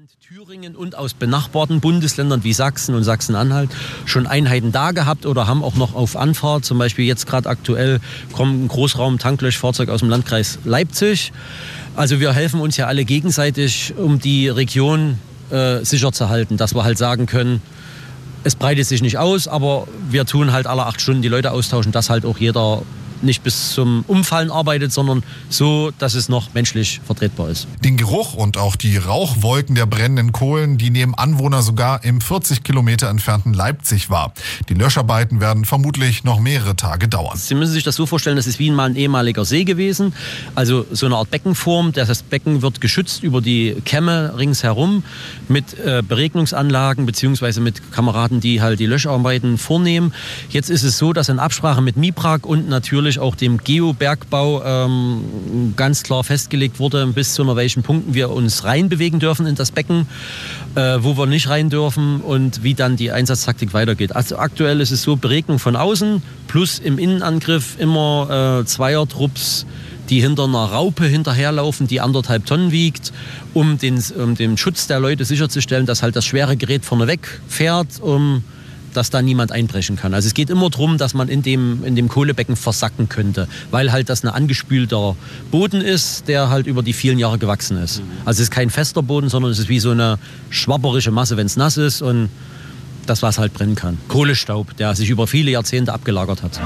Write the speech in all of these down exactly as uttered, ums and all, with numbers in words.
Thüringen und aus benachbarten Bundesländern wie Sachsen und Sachsen-Anhalt schon Einheiten da gehabt oder haben auch noch auf Anfahrt. Zum Beispiel jetzt gerade aktuell kommt ein Großraum-Tanklöschfahrzeug aus dem Landkreis Leipzig. Also wir helfen uns ja alle gegenseitig, um die Region äh, sicher zu halten, dass wir halt sagen können, es breitet sich nicht aus, aber wir tun halt alle acht Stunden die Leute austauschen, dass halt auch jeder nicht bis zum Umfallen arbeitet, sondern so, dass es noch menschlich vertretbar ist. Den Geruch und auch die Rauchwolken der brennenden Kohlen, die nehmen Anwohner sogar im vierzig Kilometer entfernten Leipzig wahr. Die Löscharbeiten werden vermutlich noch mehrere Tage dauern. Sie müssen sich das so vorstellen, das ist wie mal ein ehemaliger See gewesen, also so eine Art Beckenform. Das Becken wird geschützt über die Kämme ringsherum mit äh, Beregnungsanlagen beziehungsweise mit Kameraden, die halt die Löscharbeiten vornehmen. Jetzt ist es so, dass in Absprache mit MIPRAG und natürlich auch dem Geobergbau ähm, ganz klar festgelegt wurde, bis zu welchen Punkten wir uns reinbewegen dürfen in das Becken, äh, wo wir nicht rein dürfen und wie dann die Einsatztaktik weitergeht. Also aktuell ist es so, Beregnung von außen plus im Innenangriff immer äh, Zweiertrupps, die hinter einer Raupe hinterherlaufen, die anderthalb Tonnen wiegt, um den, um den Schutz der Leute sicherzustellen, dass halt das schwere Gerät vorne weg fährt, um dass da niemand einbrechen kann. Also es geht immer darum, dass man in dem, in dem Kohlebecken versacken könnte, weil halt das ein angespülter Boden ist, der halt über die vielen Jahre gewachsen ist. Also es ist kein fester Boden, sondern es ist wie so eine schwabberische Masse, wenn es nass ist und das, was halt brennen kann. Kohlestaub, der sich über viele Jahrzehnte abgelagert hat.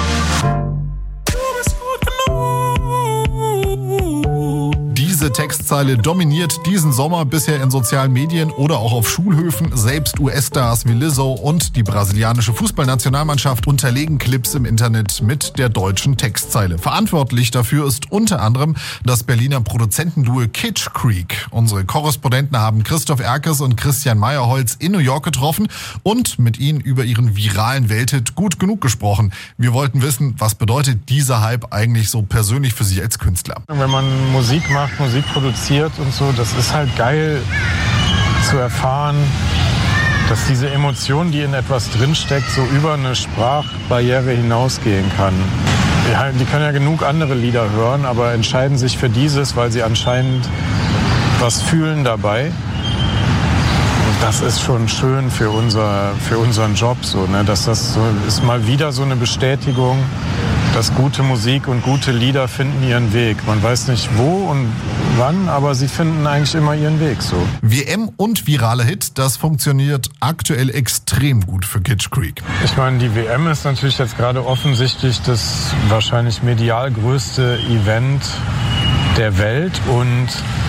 Diese Textzeile dominiert diesen Sommer bisher in sozialen Medien oder auch auf Schulhöfen. Selbst U S-Stars wie Lizzo und die brasilianische Fußballnationalmannschaft unterlegen Clips im Internet mit der deutschen Textzeile. Verantwortlich dafür ist unter anderem das Berliner Produzentenduo Kitsch Creek. Unsere Korrespondenten haben Christoph Erkes und Christian Meyerholz in New York getroffen und mit ihnen über ihren viralen Welthit Gut genug gesprochen. Wir wollten wissen, was bedeutet dieser Hype eigentlich so persönlich für Sie als Künstler? Wenn man Musik macht, Musik produziert und so, das ist halt geil zu erfahren, dass diese Emotion, die in etwas drinsteckt, so über eine Sprachbarriere hinausgehen kann. Die können ja genug andere Lieder hören, aber entscheiden sich für dieses, weil sie anscheinend was fühlen dabei. Und das ist schon schön für, unser, für unseren Job. So, ne? Dass das so ist mal wieder so eine Bestätigung, dass gute Musik und gute Lieder finden ihren Weg. Man weiß nicht wo und wann, aber sie finden eigentlich immer ihren Weg. So. W M und viraler Hit, das funktioniert aktuell extrem gut für Kitsch Creek. Ich meine, die W M ist natürlich jetzt gerade offensichtlich das wahrscheinlich medial größte Event der Welt und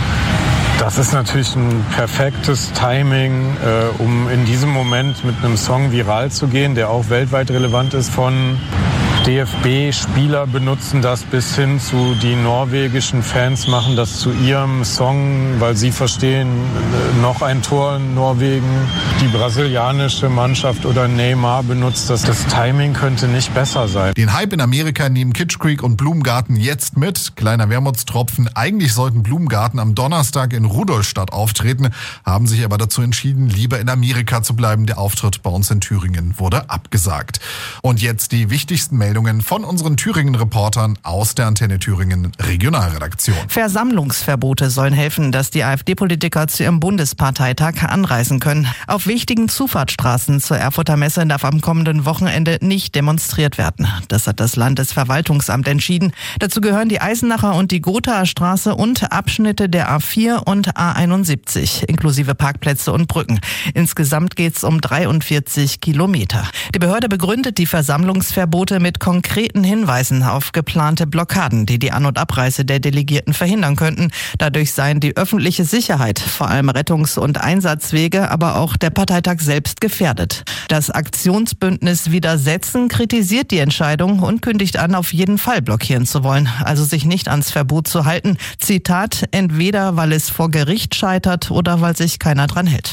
das ist natürlich ein perfektes Timing, äh, um in diesem Moment mit einem Song viral zu gehen, der auch weltweit relevant ist. Von D F B-Spieler benutzen das bis hin zu die norwegischen Fans machen das zu ihrem Song, weil sie verstehen, noch ein Tor in Norwegen. Die brasilianische Mannschaft oder Neymar benutzt das. Das Timing könnte nicht besser sein. Den Hype in Amerika nehmen Kitsch Creek und Blumengarten jetzt mit. Kleiner Wermutstropfen. Eigentlich sollten Blumengarten am Donnerstag in Rudolstadt auftreten, haben sich aber dazu entschieden, lieber in Amerika zu bleiben. Der Auftritt bei uns in Thüringen wurde abgesagt. Und jetzt die wichtigsten Meldungen von unseren Thüringen-Reportern aus der Antenne Thüringen Regionalredaktion. Versammlungsverbote sollen helfen, dass die AfD-Politiker zu ihrem Bundesparteitag anreisen können. Auf wichtigen Zufahrtsstraßen zur Erfurter Messe darf am kommenden Wochenende nicht demonstriert werden. Das hat das Landesverwaltungsamt entschieden. Dazu gehören die Eisenacher und die Gothaer Straße und Abschnitte der A vier und A einundsiebzig, inklusive Parkplätze und Brücken. Insgesamt geht es um dreiundvierzig Kilometer. Die Behörde begründet die Versammlungsverbote mit konkreten Hinweisen auf geplante Blockaden, die die An- und Abreise der Delegierten verhindern könnten. Dadurch seien die öffentliche Sicherheit, vor allem Rettungs- und Einsatzwege, aber auch der Parteitag selbst gefährdet. Das Aktionsbündnis Widersetzen kritisiert die Entscheidung und kündigt an, auf jeden Fall blockieren zu wollen, also sich nicht ans Verbot zu halten. Zitat, entweder weil es vor Gericht scheitert oder weil sich keiner dran hält.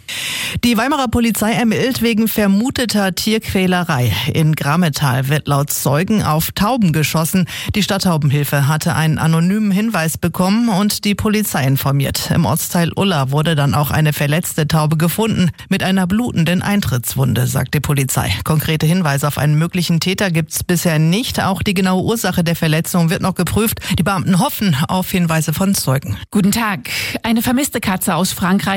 Die Weimarer Polizei ermittelt wegen vermuteter Tierquälerei. In Grammetal wird laut Zeugen auf Tauben geschossen. Die Stadttaubenhilfe hatte einen anonymen Hinweis bekommen und die Polizei informiert. Im Ortsteil Ulla wurde dann auch eine verletzte Taube gefunden mit einer blutenden Eintrittswunde, sagt die Polizei. Konkrete Hinweise auf einen möglichen Täter gibt's bisher nicht. Auch die genaue Ursache der Verletzung wird noch geprüft. Die Beamten hoffen auf Hinweise von Zeugen. Guten Tag. Eine vermisste Katze aus Frankreich